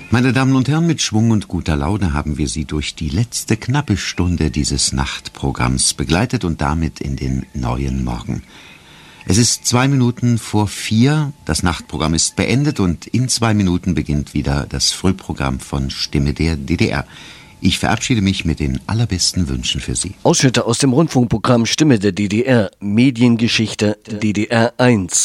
Meine Damen und Herren, mit Schwung und guter Laune haben wir Sie durch die letzte knappe Stunde dieses Nachtprogramms begleitet und damit in den neuen Morgen. Es ist 2 Minuten vor 4, das Nachtprogramm ist beendet und in 2 Minuten beginnt wieder das Frühprogramm von Stimme der DDR. Ich verabschiede mich mit den allerbesten Wünschen für Sie. Ausschnitte aus dem Rundfunkprogramm Stimme der DDR, Mediengeschichte DDR 1.